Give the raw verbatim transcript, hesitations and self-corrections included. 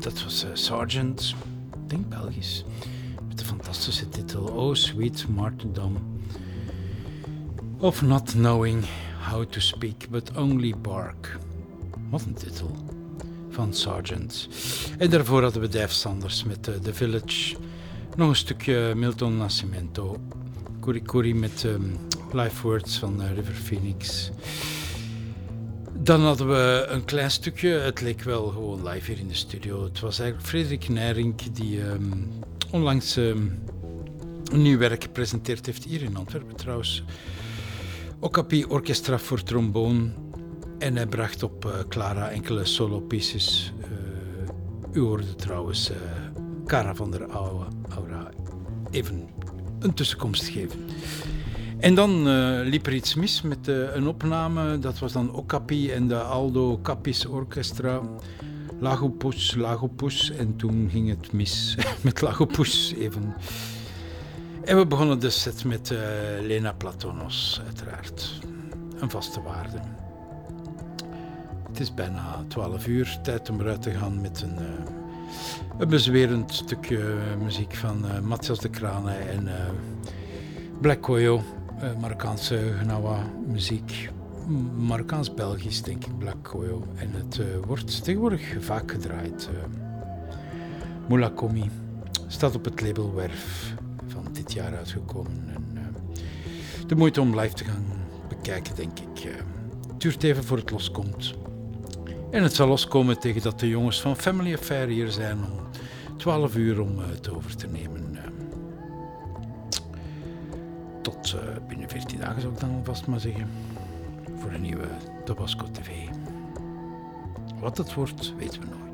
dat was uh, Sergeant, ik denk Belgisch, met de fantastische titel Oh Sweet Martyrdom of Not Knowing How to Speak But Only Bark. Wat een titel van Sergeant. En daarvoor hadden we Dave Sanders met uh, The Village, nog een stukje Milton Nascimento, Kuri Kuri met um, Life Words van uh, River Phoenix. Dan hadden we een klein stukje, het leek wel gewoon live hier in de studio. Het was eigenlijk Frederik Nijrink die um, onlangs um, een nieuw werk gepresenteerd heeft hier in Antwerpen trouwens. Okapi Orchestra voor tromboon. En hij bracht op uh, Clara enkele solo pieces. Uh, u hoorde trouwens uh, Cara van der Aura even een tussenkomst geven. En dan uh, liep er iets mis met uh, een opname. Dat was dan Okapi en de Aldo Capis Orchestra. Lagopus, Lagopus. En toen ging het mis met Lagopus even. En we begonnen de set met uh, Lena Platonos, uiteraard. Een vaste waarde. Het is bijna twaalf uur. Tijd om eruit te gaan met een, uh, een bezwerend stukje muziek van uh, Matthias de Crane en uh, Black Koyo. Uh, Marokkaanse Gnawa muziek, Marokkaans-Belgisch denk ik, Black Koyo. En het uh, wordt tegenwoordig vaak gedraaid. Uh, Mulakomi staat op het label Werf, van dit jaar uitgekomen. En, uh, de moeite om live te gaan bekijken, denk ik. Uh, het duurt even voor het loskomt. En het zal loskomen tegen dat de jongens van Family Affair hier zijn om twaalf uur om uh, het over te nemen. Uh, Tot uh, binnen veertien dagen zou ik dan alvast maar zeggen. Voor een nieuwe Tabasco T V. Wat het wordt, weten we nooit.